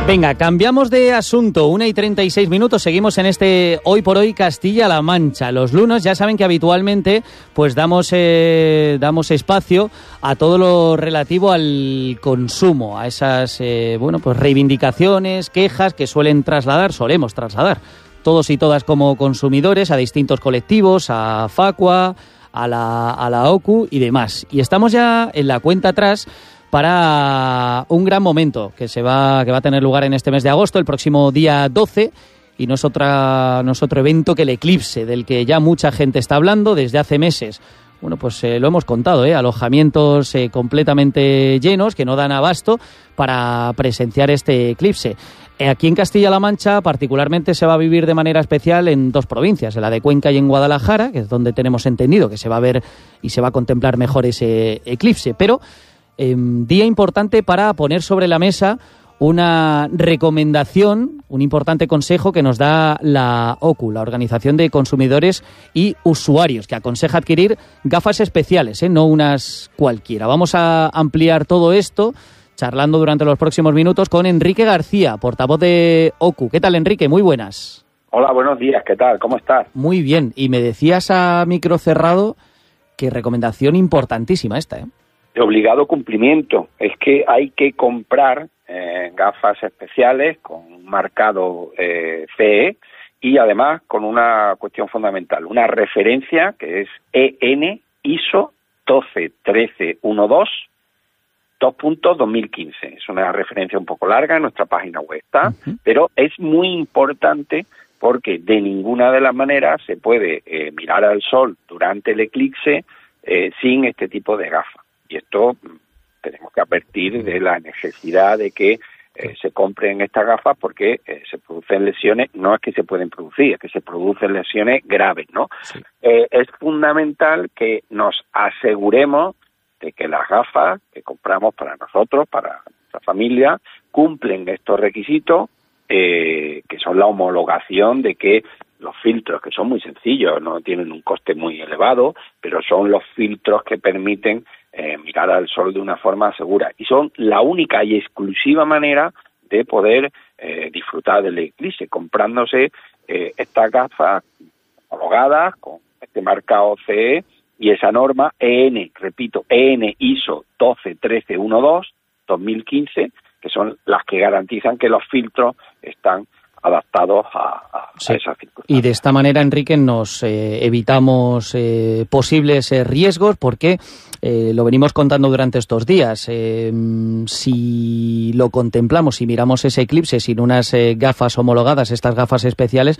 Venga, cambiamos de asunto. 1:36, seguimos en este Hoy por Hoy Castilla-La Mancha. Los lunes ya saben que habitualmente pues damos espacio a todo lo relativo al consumo, a esas pues reivindicaciones, quejas que solemos trasladar todos y todas como consumidores a distintos colectivos, a Facua, a la OCU y demás. Y estamos ya en la cuenta atrás para un gran momento que va a tener lugar en este mes de agosto, el próximo día 12, y no es otro evento que el eclipse, del que ya mucha gente está hablando desde hace meses. Bueno, pues lo hemos contado, alojamientos completamente llenos que no dan abasto para presenciar este eclipse. Aquí en Castilla-La Mancha particularmente se va a vivir de manera especial en dos provincias, en la de Cuenca y en Guadalajara, que es donde tenemos entendido que se va a ver y se va a contemplar mejor ese eclipse, pero día importante para poner sobre la mesa una recomendación, un importante consejo que nos da la OCU, la Organización de Consumidores y Usuarios, que aconseja adquirir gafas especiales, no unas cualquiera. Vamos a ampliar todo esto charlando durante los próximos minutos con Enrique García, portavoz de OCU. ¿Qué tal, Enrique? Muy buenas. Hola, buenos días. ¿Qué tal? ¿Cómo estás? Muy bien. Y me decías a micro cerrado que recomendación importantísima esta, De obligado cumplimiento. Es que hay que comprar gafas especiales con un marcado CE y además con una cuestión fundamental, una referencia que es EN ISO 12132 2.2015. Es una referencia un poco larga, en nuestra página web está, pero es muy importante porque de ninguna de las maneras se puede mirar al sol durante el eclipse sin este tipo de gafas. Y esto tenemos que advertir de la necesidad de que se compren estas gafas porque se producen lesiones, no es que se pueden producir, es que se producen lesiones graves, ¿no? Sí. Es fundamental que nos aseguremos de que las gafas que compramos para nosotros, para nuestra familia, cumplen estos requisitos, que son la homologación de que los filtros, que son muy sencillos, no tienen un coste muy elevado, pero son los filtros que permiten mirar al sol de una forma segura. Y son la única y exclusiva manera de poder disfrutar del eclipse, comprándose estas gafas homologadas con este marcado CE y esa norma EN ISO 12132 2015, que son las que garantizan que los filtros están adaptados a esas circunstancias. Y de esta manera, Enrique, nos evitamos posibles riesgos porque lo venimos contando durante estos días. Si lo contemplamos, si miramos ese eclipse sin unas gafas homologadas, estas gafas especiales,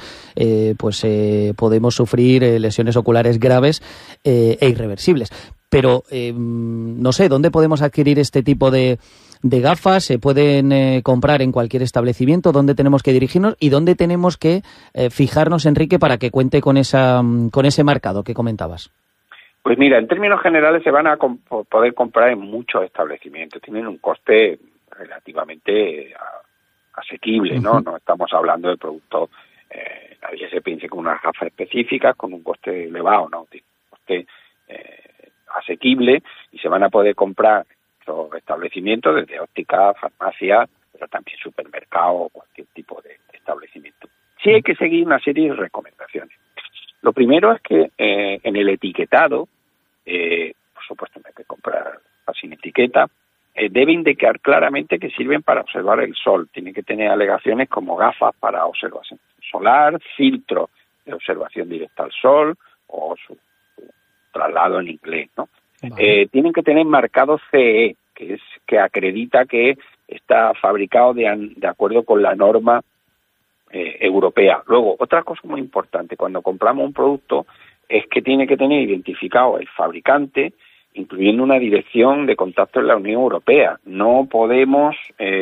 podemos sufrir lesiones oculares graves e irreversibles. Pero no sé, ¿dónde podemos adquirir este tipo de gafas? ¿Se pueden comprar en cualquier establecimiento? ¿Dónde tenemos que dirigirnos? ¿Y dónde tenemos que fijarnos, Enrique, para que cuente con ese marcado que comentabas? Pues mira, en términos generales se van a poder comprar en muchos establecimientos. Tienen un coste relativamente asequible, ¿no? No estamos hablando de productos, nadie se piense con unas gafas específicas con un coste elevado, ¿no? Tiene un coste asequible y se van a poder comprar los establecimientos, desde óptica, farmacia, pero también supermercado o cualquier tipo de establecimiento. Sí hay que seguir una serie de recomendaciones. Lo primero es que en el etiquetado, por supuesto no hay que comprar sin etiqueta, debe indicar claramente que sirven para observar el sol. Tienen que tener alegaciones como gafas para observación solar, filtro de observación directa al sol o su traslado en inglés, ¿no? Vale. Tienen que tener marcado CE, que acredita que está fabricado de acuerdo con la norma europea. Luego, otra cosa muy importante, cuando compramos un producto, es que tiene que tener identificado el fabricante, incluyendo una dirección de contacto en la Unión Europea. No podemos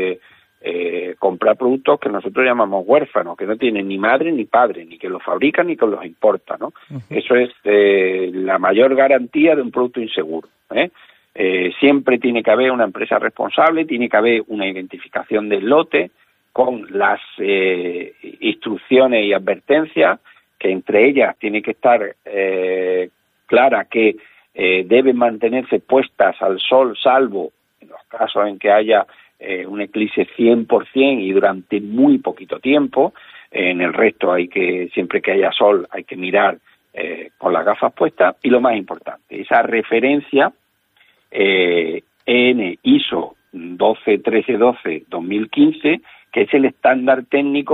comprar productos que nosotros llamamos huérfanos, que no tienen ni madre ni padre, ni que los fabrican ni que los importan, ¿no? Eso es la mayor garantía de un producto inseguro, siempre tiene que haber una empresa responsable, tiene que haber una identificación del lote con las instrucciones y advertencias, que entre ellas tiene que estar clara que deben mantenerse puestas al sol, salvo en los casos en que haya un eclipse 100% y durante muy poquito tiempo. En el resto siempre que haya sol, hay que mirar con las gafas puestas. Y lo más importante, esa referencia en ISO 12-1312-2015, que es el estándar técnico